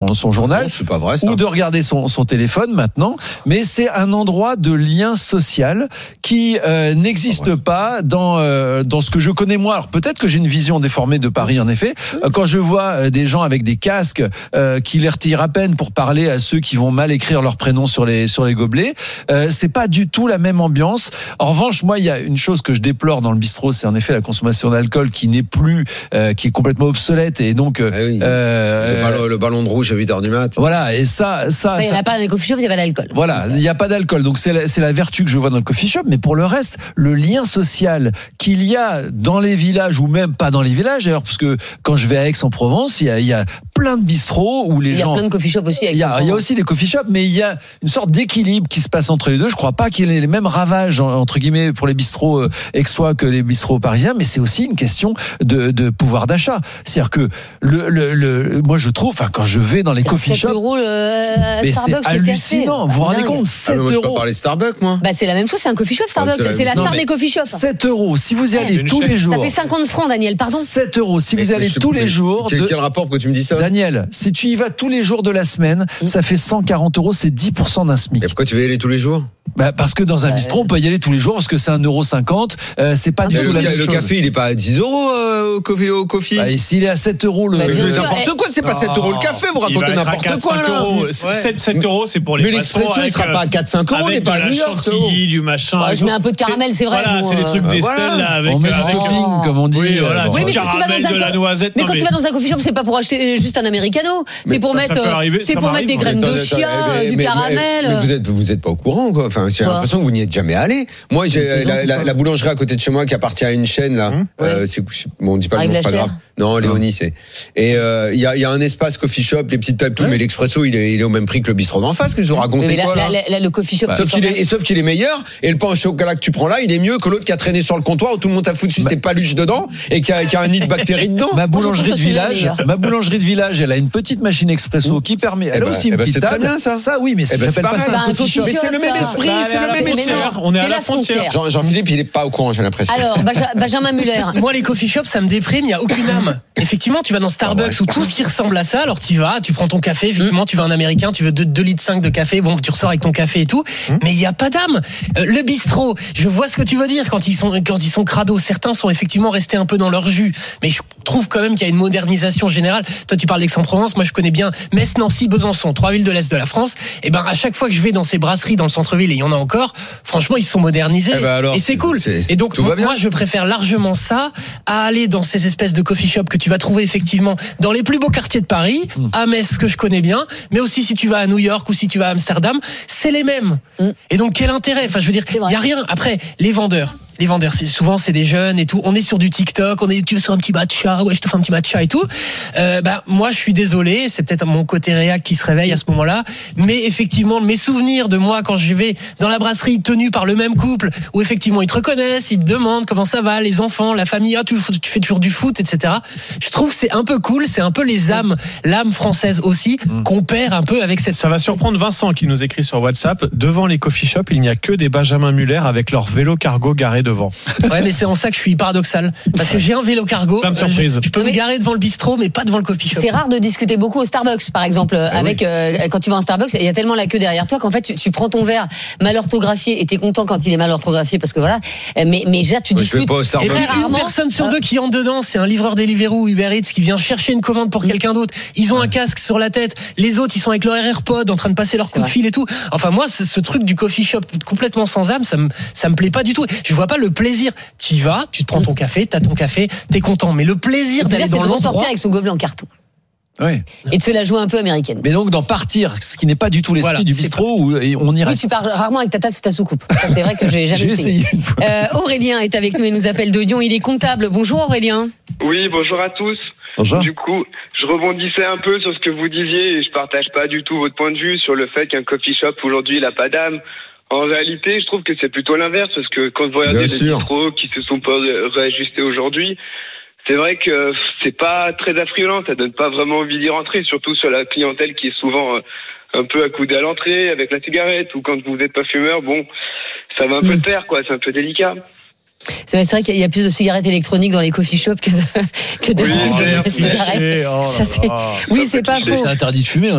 son journal, non, c'est pas vrai, ça. ou de regarder son téléphone maintenant, mais c'est un endroit de lien social qui n'existe pas dans ce que je connais moi. Alors peut-être que j'ai une vision déformée de Paris, en effet. Quand je vois des gens avec des casques qui les retirent à peine pour parler à ceux qui vont mal écrire leur prénom sur les gobelets, c'est pas du tout la même ambiance. En revanche, moi, il y a une chose que je déplore dans le bistrot, c'est en effet la consommation d'alcool qui n'est plus, qui est complètement obsolète, et donc le ballon de rouge à 8h du mat. voilà, et ça il n'y en a pas dans les coffee shops, il n'y a pas d'alcool. Voilà, il n'y a pas d'alcool, donc c'est la vertu que je vois dans le coffee shop. Mais pour le reste, le lien social qu'il y a dans les villages, ou même pas dans les villages d'ailleurs, parce que quand je vais à Aix-en-Provence, il y a plein de bistrots où les gens. Il y a plein de coffee shops aussi. Il y a aussi des coffee shops, mais il y a une sorte d'équilibre qui se passe entre les deux. Je crois pas qu'il y ait les mêmes ravages entre guillemets pour les bistrots aixois que les bistrots parisiens, mais c'est aussi une question de pouvoir d'achat. C'est-à-dire que moi je trouve, quand je vais dans les coffee shops, 7 euros mais c'est hallucinant. Vous vous rendez compte, 7 moi, je peux euros. parler Starbucks, moi. Bah, c'est la même chose, c'est un coffee shop Starbucks. C'est la star des coffee shops. 7 euros, si vous y allez tous les jours. Ça fait 50 francs, Daniel, pardon. 7 euros, si vous y allez tous les jours. Quel rapport que tu me dis ça? Daniel, si tu y vas tous les jours de la semaine, ça fait 140 euros, c'est 10% d'un SMIC. Et pourquoi tu veux y aller tous les jours? Parce que dans un bistrot, on peut y aller tous les jours, parce que c'est 1,50 €. C'est pas du tout la même chose. Le café, il est pas à 10 € au coffee. S'il est à 7 euros, n'importe quoi, c'est pas 7 € le café, vous racontez n'importe quoi, là. 7 €, c'est pour les mais l'expression, il sera pas à 4-5 €, on n'est pas à New York. chantilly, du machin. Je mets un peu de caramel, c'est vrai. Voilà, c'est des trucs d'Estelle, là, avec. On met du topping, comme on dit. Oui, voilà, Oui, du caramel, de la noisette. Mais quand tu vas dans un coffee shop, c'est pas pour acheter juste un americano. C'est pour mettre des graines de chia, du caramel. Mais vous êtes pas au courant, quoi. Enfin, j'ai l'impression que vous n'y êtes jamais allé. Moi, j'ai la boulangerie à côté de chez moi qui appartient à une chaîne, là. On dit pas le nom, c'est pas grave. Non, Léonie, c'est. Et il y a un espace coffee shop, les petites tables, tout, mais l'expresso, il est au même prix que le bistrot d'en face, que je vous racontez quoi, là, le coffee shop. Sauf qu'il est meilleur, et le pain au chocolat que tu prends là, il est mieux que l'autre qui a traîné sur le comptoir où tout le monde a foutu ses paluches dedans et qui a un nid de bactéries dedans. Ma boulangerie de village, elle a une petite machine expresso qui permet. Elle a aussi une petite table. C'est très bien, ça. Ça, oui, mais j'appelle pas ça un coffee shop. Mais c'est le même esprit, c'est le même esprit. On est à la frontière. Jean-Philippe, il est pas au courant, j'ai l'impression. Alors, Benjamin Muller. Moi, les coffee shops, ça me déprime, il n'y a aucune âme. Effectivement, tu vas dans Starbucks ou tout ce qui ressemble à ça, alors tu vas, tu prends ton café, effectivement, tu veux un américain, tu veux 2,5 litres de café, bon, tu ressors avec ton café et tout, mais il n'y a pas d'âme. Le bistrot, je vois ce que tu veux dire quand ils sont crados. Certains sont effectivement restés un peu dans leur jus, mais je trouve quand même qu'il y a une modernisation générale. Toi, tu parles d'Aix-en-Provence, moi je connais bien Metz, Nancy, Besançon, 3 villes de l'Est de la France. Et à chaque fois que je vais dans ces brasseries dans le centre-ville, et il y en a encore, franchement, ils se sont modernisés. Et c'est cool. Et donc, moi, je préfère largement ça à aller dans ces espèces de coffee shops que tu vas trouver effectivement dans les plus beaux quartiers de Paris, à Metz, que je connais bien, mais aussi si tu vas à New York ou si tu vas à Amsterdam, c'est les mêmes. Et donc, quel intérêt? Enfin, je veux dire, il n'y a rien. Après, les vendeurs, souvent c'est des jeunes et tout. On est sur du TikTok, tu veux sur un petit matcha, ouais, je te fais un petit matcha et tout. Moi, je suis désolé, c'est peut-être mon côté réac qui se réveille à ce moment-là, mais effectivement, mes souvenirs de moi quand je vais dans la brasserie tenue par le même couple, où effectivement ils te reconnaissent, ils te demandent comment ça va, les enfants, la famille, tu fais toujours du foot, etc. Je trouve que c'est un peu cool, c'est un peu l'âme française aussi qu'on perd un peu avec cette. Ça va surprendre Vincent qui nous écrit sur WhatsApp. Devant les coffee shops, il n'y a que des Benjamin Muller avec leur vélo cargo garé devant. Ouais, mais c'est en ça que je suis paradoxal. Parce que j'ai un vélo cargo. Plein de surprises. Je peux me garer devant le bistrot, mais pas devant le coffee shop. C'est rare de discuter beaucoup au Starbucks, par exemple. Quand tu vas à un Starbucks, il y a tellement la queue derrière toi qu'en fait, tu prends ton verre mal orthographié et t'es content quand il est mal orthographié parce que voilà. Mais déjà, tu discutes. Et une personne sur deux qui entre dedans, c'est un livreur Deliveroo ou Uber Eats qui vient chercher une commande pour quelqu'un d'autre. Ils ont un casque sur la tête. Les autres, ils sont avec leur AirPod en train de passer leur coup de fil et tout. Enfin, moi, ce truc du coffee shop complètement sans âme, ça me plaît pas du tout. Je vois pas le plaisir. Tu y vas, tu te prends ton café, t'as ton café, t'es content. Mais le plaisir d'aller dans l'endroit, c'est de ressortir l'endroit. avec son gobelet en carton. Oui. Et de se la jouer un peu américaine. Mais donc d'en partir, ce qui n'est pas du tout l'esprit du bistrot où on y reste. Oui, tu parles rarement avec ta tasse et ta soucoupe. Ça, c'est vrai que j'ai jamais essayé. Une fois. Aurélien est avec nous et nous appelle de Lyon. Il est comptable. Bonjour Aurélien. Oui, bonjour à tous. Bonjour. Du coup, je rebondissais un peu sur ce que vous disiez et je partage pas du tout votre point de vue sur le fait qu'un coffee shop aujourd'hui il a pas d'âme. En réalité, je trouve que c'est plutôt l'inverse parce que quand vous regardez les bistrots qui se sont pas réajustés aujourd'hui, c'est vrai que c'est pas très affriolant, ça donne pas vraiment envie d'y rentrer, surtout sur la clientèle qui est souvent un peu accoudée à l'entrée avec la cigarette ou quand vous n'êtes pas fumeur, bon, ça va un peu de pair, quoi, c'est un peu délicat. C'est vrai qu'il y a plus de cigarettes électroniques dans les coffee shops que de cigarettes. Oui, c'est pas faux. C'est interdit de fumer.